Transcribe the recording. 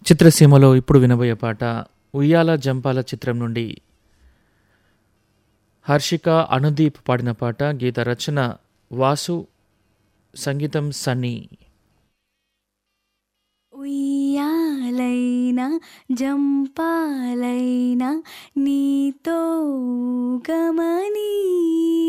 చిత్రసీమలో ఇప్పుడు వినబోయే పాట ఉయ్యాల జంపాల చిత్రం నుండి హర్షిక అనుదీప్ పాడిన పాట. గీత రచన వాసు, సంగీతం సన్నీ. ఉయ్యాలైనా జంపాలైనా నీతో గమని